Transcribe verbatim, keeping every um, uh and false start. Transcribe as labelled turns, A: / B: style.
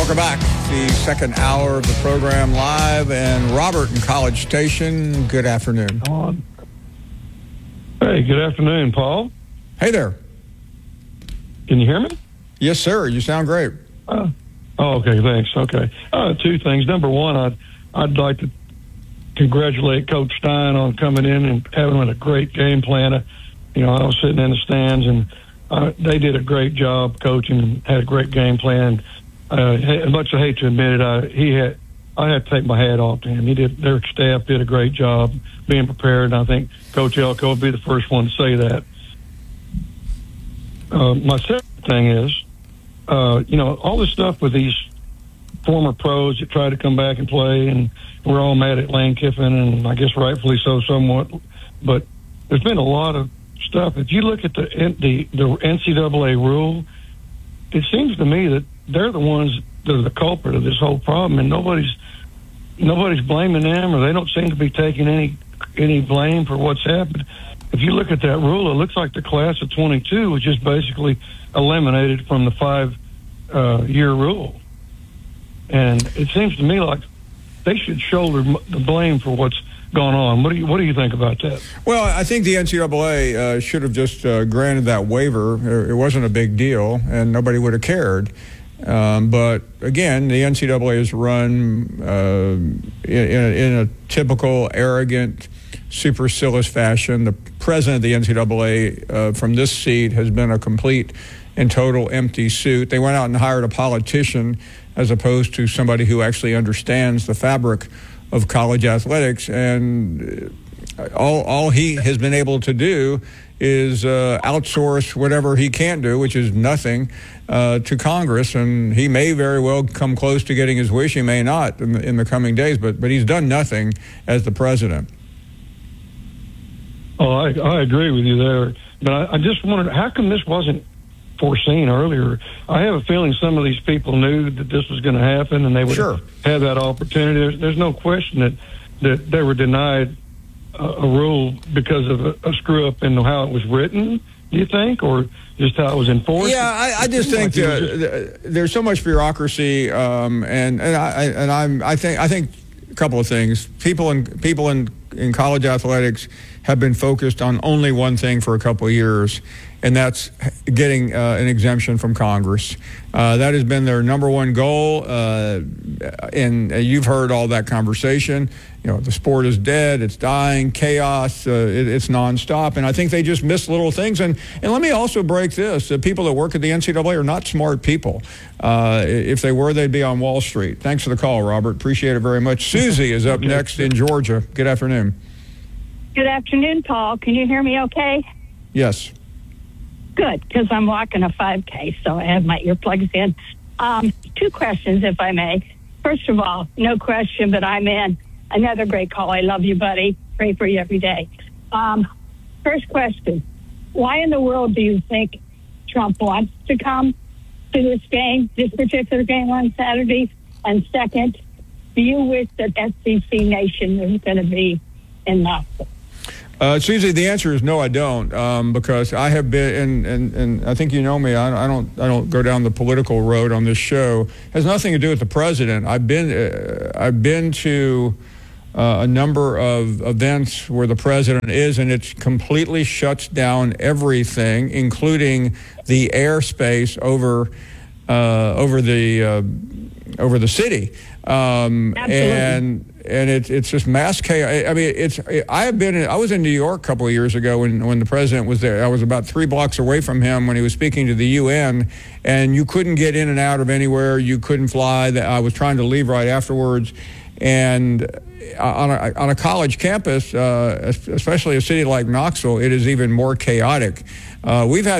A: Welcome back. The second hour of the program live, and Robert in College Station. Good afternoon.
B: On. Hey, good afternoon, Paul.
A: Hey there.
B: Can you hear me?
A: Yes, sir. You sound great.
B: Uh, oh, okay. Thanks. Okay. Uh, two things. Number one, I'd I'd like to congratulate Coach Stein on coming in and having a great game plan. Uh, you know, I was sitting in the stands, and uh, they did a great job coaching and had a great game plan. Uh, as much as I hate to admit it, I, he had I had to take my hat off to him. He did. Their staff did a great job being prepared, and I think Coach Elko will be the first one to say that. Uh, my second thing is, uh, you know, all this stuff with these former pros that try to come back and play, and we're all mad at Lane Kiffin, and I guess rightfully so somewhat. But there's been a lot of stuff. If you look at the the, the N C double A rule, it seems to me that they're the ones that are the culprit of this whole problem, and nobody's nobody's blaming them, or they don't seem to be taking any any blame for what's happened. If you look at that rule, it looks like the class of twenty-two was just basically eliminated from the five uh, year rule, and it seems to me like they should shoulder the blame for what's gone on. What do you What do you think about that?
A: Well, I think the N C double A uh, should have just uh, granted that waiver. It wasn't a big deal, and nobody would have cared. Um, but again, the N C double A is run uh, in, in, a, in a typical arrogant, supercilious fashion. The president of the N C double A uh, from this seat has been a complete and total empty suit. They went out and hired a politician as opposed to somebody who actually understands the fabric of college athletics, and all all he has been able to do is uh, outsource whatever he can't do, which is nothing, uh, to Congress. And he may very well come close to getting his wish. He may not in the, in the coming days, but but he's done nothing as the president.
B: Oh, I, I agree with you there. But I, I just wondered, how come this wasn't foreseen earlier? I have a feeling some of these people knew that this was going to happen, and they would
A: sure.
B: have that opportunity. There's, there's no question that, that they were denied a, a rule because of a, a screw-up in how it was written, do you think, or just how it was enforced?
A: Yeah, I, I just think
B: like
A: uh,
B: just...
A: there's so much bureaucracy, um, and and I and I'm I think I think a couple of things. People in people in in college athletics have been focused on only one thing for a couple of years, and that's getting uh, an exemption from Congress. Uh, that has been their number one goal, uh, and uh, you've heard all that conversation. You know, the sport is dead, it's dying, chaos, uh, it, it's nonstop, and I think they just miss little things. And, and let me also break this. The people that work at the N C double A are not smart people. Uh, if they were, they'd be on Wall Street. Thanks for the call, Robert. Appreciate it very much. Susie is up
B: okay.
A: next in Georgia. Good afternoon.
C: Good afternoon, Paul. Can you hear me okay?
A: Yes.
C: Good, because I'm walking a five K, so I have my earplugs in. Um, two questions, if I may. First of all, no question, but I'm in. Another great call. I love you, buddy. Pray for you every day. Um, first question, why in the world do you think Trump wants to come to this game, this particular game on Saturday? And second, do you wish that S E C Nation was going to be in Knoxville?
A: Uh, Susie, the answer is no, I don't, um, because I have been, and, and, and I think you know me. I, I don't, I don't go down the political road on this show. It has nothing to do with the president. I've been, uh, I've been to uh, a number of events where the president is, and it completely shuts down everything, including the airspace over, uh, over the, uh, over the city. Um,
C: Absolutely.
A: And. And it's it's just mass chaos. I mean, it's. I have been. In, I was in New York a couple of years ago when when the president was there. I was about three blocks away from him when he was speaking to the U N, and you couldn't get in and out of anywhere. You couldn't fly. I was trying to leave right afterwards, and on a on a college campus, uh, especially a city like Knoxville, it is even more chaotic. Uh, we've had